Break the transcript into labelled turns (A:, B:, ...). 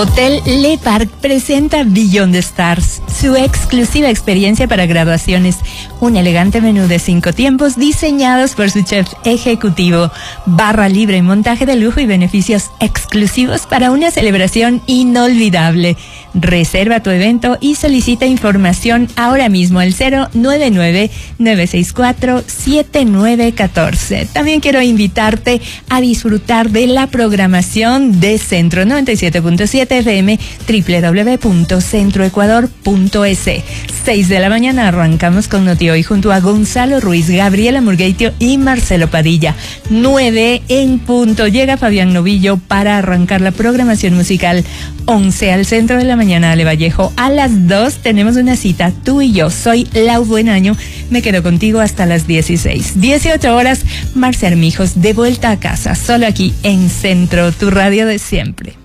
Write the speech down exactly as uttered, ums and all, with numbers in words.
A: Hotel Le Parc presenta Beyond the Stars, su exclusiva experiencia para graduaciones. Un elegante menú de cinco tiempos diseñados por su chef ejecutivo. Barra libre, montaje de lujo y beneficios exclusivos para una celebración inolvidable. Reserva tu evento y solicita información ahora mismo al cero nueve nueve, nueve seis cuatro, siete nueve uno cuatro. También quiero invitarte a disfrutar de la programación de Centro noventa y siete punto siete F M, doble u doble u doble u punto centro ecuador punto es. seis de la mañana arrancamos con Noti Hoy junto a Gonzalo Ruiz, Gabriela Murgueitio y Marcelo Padilla. nueve en punto llega Fabián Novillo para arrancar la programación musical. once al centro de la mañana, Ale Vallejo. A las dos tenemos una cita, tú y yo. Soy Lau Buenaño, me quedo contigo hasta las dieciséis. dieciocho horas, Marcia Armijos, de vuelta a casa, solo aquí en Centro, tu radio de siempre.